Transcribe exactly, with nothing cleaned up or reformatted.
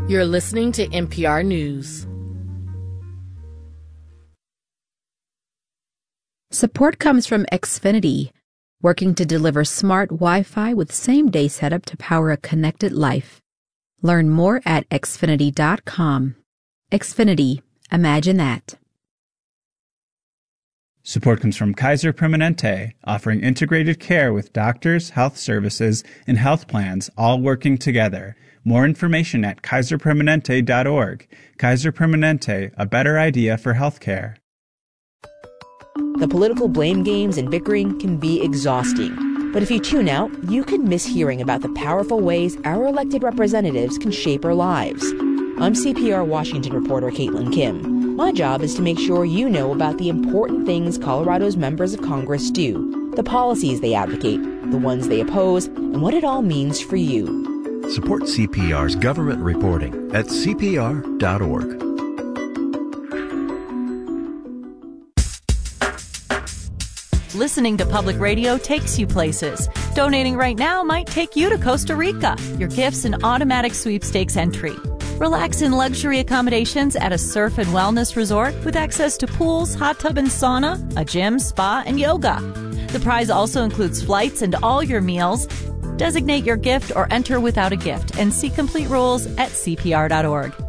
You're listening to N P R News. Support comes from Xfinity, working to deliver smart Wi-Fi with same-day setup to power a connected life. Learn more at xfinity dot com. Xfinity, imagine that. Support comes from Kaiser Permanente, offering integrated care with doctors, health services, and health plans all working together. More information at kaiser permanente dot org. Kaiser Permanente, a better idea for healthcare. The political blame games and bickering can be exhausting. But if you tune out, you can miss hearing about the powerful ways our elected representatives can shape our lives. I'm C P R Washington reporter Caitlin Kim. My job is to make sure you know about the important things Colorado's members of Congress do, the policies they advocate, the ones they oppose, and what it all means for you. Support C P R's government reporting at c p r dot org. Listening to public radio takes you places. Donating right now might take you to Costa Rica. Your gifts an automatic sweepstakes entry. Relax in luxury accommodations at a surf and wellness resort with access to pools, hot tub and sauna, a gym, spa, and yoga. The prize also includes flights and all your meals. Designate your gift or enter without a gift and see complete rules at c p r dot org.